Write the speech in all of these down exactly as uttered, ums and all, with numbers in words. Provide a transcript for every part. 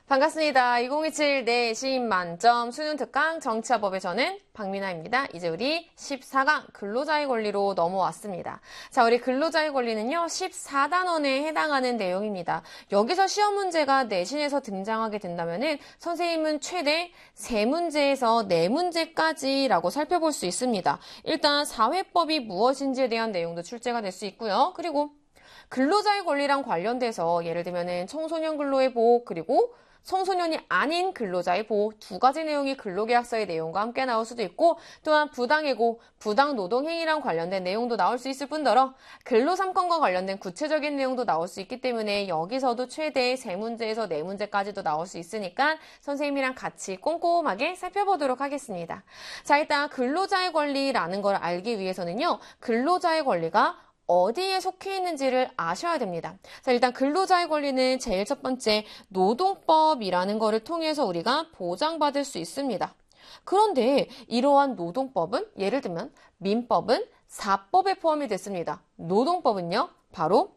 반갑습니다. 이천이십칠 내신 만점 수능 특강 정치화법의 저는 박민아입니다. 이제 우리 십사 강 근로자의 권리로 넘어왔습니다. 자, 우리 근로자의 권리는요, 십사 단원에 해당하는 내용입니다. 여기서 시험 문제가 내신에서 등장하게 된다면은 선생님은 최대 세 문제에서 네 문제까지라고 살펴볼 수 있습니다. 일단 사회법이 무엇인지에 대한 내용도 출제가 될 수 있고요. 그리고 근로자의 권리랑 관련돼서 예를 들면은 청소년 근로의 보호 그리고 청소년이 아닌 근로자의 보호 두 가지 내용이 근로계약서의 내용과 함께 나올 수도 있고 또한 부당해고, 부당노동행위랑 관련된 내용도 나올 수 있을 뿐더러 근로 삼 건과 관련된 구체적인 내용도 나올 수 있기 때문에 여기서도 최대 세 문제에서 네 문제까지도 나올 수 있으니까 선생님이랑 같이 꼼꼼하게 살펴보도록 하겠습니다. 자, 일단 근로자의 권리라는 걸 알기 위해서는요, 근로자의 권리가 어디에 속해 있는지를 아셔야 됩니다. 자, 일단 근로자의 권리는 제일 첫 번째 노동법이라는 거를 통해서 우리가 보장받을 수 있습니다. 그런데 이러한 노동법은 예를 들면 민법은 사법에 포함이 됐습니다. 노동법은요, 바로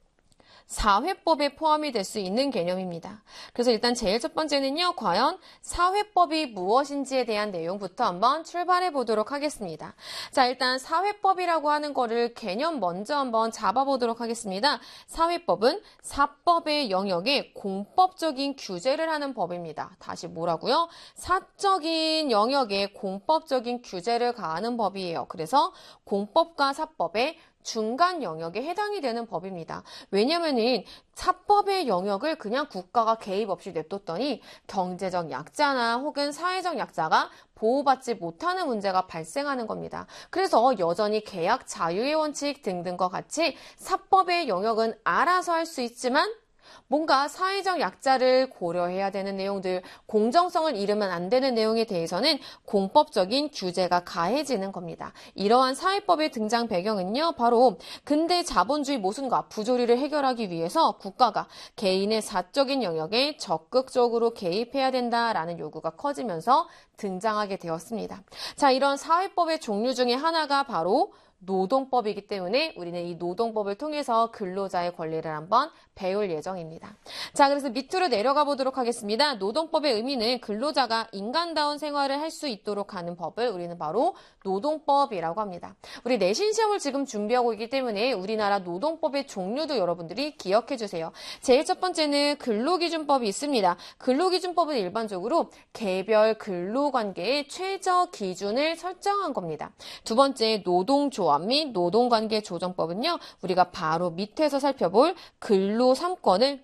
사회법에 포함이 될 수 있는 개념입니다. 그래서 일단 제일 첫 번째는요, 과연 사회법이 무엇인지에 대한 내용부터 한번 출발해 보도록 하겠습니다. 자, 일단 사회법이라고 하는 거를 개념 먼저 한번 잡아보도록 하겠습니다. 사회법은 사법의 영역에 공법적인 규제를 하는 법입니다. 다시 뭐라고요? 사적인 영역에 공법적인 규제를 가하는 법이에요. 그래서 공법과 사법의 중간 영역에 해당이 되는 법입니다. 왜냐면은 사법의 영역을 그냥 국가가 개입 없이 냅뒀더니 경제적 약자나 혹은 사회적 약자가 보호받지 못하는 문제가 발생하는 겁니다. 그래서 여전히 계약 자유의 원칙 등등과 같이 사법의 영역은 알아서 할 수 있지만 뭔가 사회적 약자를 고려해야 되는 내용들, 공정성을 잃으면 안 되는 내용에 대해서는 공법적인 규제가 가해지는 겁니다. 이러한 사회법의 등장 배경은요, 바로 근대 자본주의 모순과 부조리를 해결하기 위해서 국가가 개인의 사적인 영역에 적극적으로 개입해야 된다라는 요구가 커지면서 등장하게 되었습니다. 자, 이런 사회법의 종류 중에 하나가 바로 노동법이기 때문에 우리는 이 노동법을 통해서 근로자의 권리를 한번 배울 예정입니다. 자, 그래서 밑으로 내려가 보도록 하겠습니다. 노동법의 의미는 근로자가 인간다운 생활을 할 수 있도록 하는 법을 우리는 바로 노동법이라고 합니다. 우리 내신 시험을 지금 준비하고 있기 때문에 우리나라 노동법의 종류도 여러분들이 기억해 주세요. 제일 첫 번째는 근로기준법이 있습니다. 근로기준법은 일반적으로 개별 근로관계의 최저 기준을 설정한 겁니다. 두 번째, 노동조합 및 노동관계 조정법은요, 우리가 바로 밑에서 살펴볼 근로 삼 권을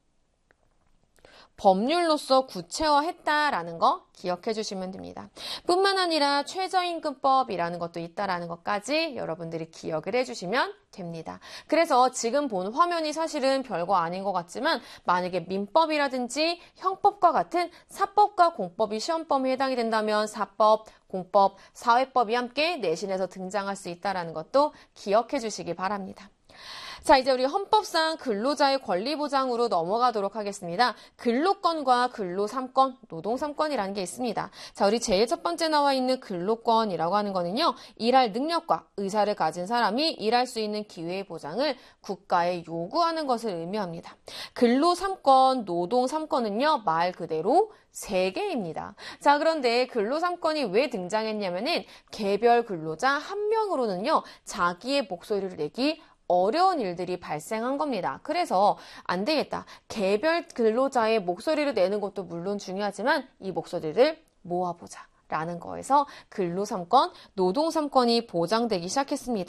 법률로서 구체화했다라는 거 기억해 주시면 됩니다. 뿐만 아니라 최저임금법이라는 것도 있다라는 것까지 여러분들이 기억을 해주시면 됩니다. 그래서 지금 본 화면이 사실은 별거 아닌 것 같지만 만약에 민법이라든지 형법과 같은 사법과 공법이 시험 범위에 해당이 된다면 사법, 공법, 사회법이 함께 내신에서 등장할 수 있다는 것도 기억해 주시기 바랍니다. 자, 이제 우리 헌법상 근로자의 권리 보장으로 넘어가도록 하겠습니다. 근로권과 근로 삼 권, 노동 삼 권이라는 게 있습니다. 자, 우리 제일 첫 번째 나와 있는 근로권이라고 하는 거는요, 일할 능력과 의사를 가진 사람이 일할 수 있는 기회의 보장을 국가에 요구하는 것을 의미합니다. 근로 삼 권, 노동 삼 권은요, 말 그대로 세 개입니다. 자, 그런데 근로 삼 권이 왜 등장했냐면은 개별 근로자 한 명으로는요, 자기의 목소리를 내기 어려운 일들이 발생한 겁니다. 그래서 안 되겠다. 개별 근로자의 목소리를 내는 것도 물론 중요하지만 이 목소리를 모아보자 라는 거에서 근로 삼 권, 노동 삼 권이 보장되기 시작했습니다.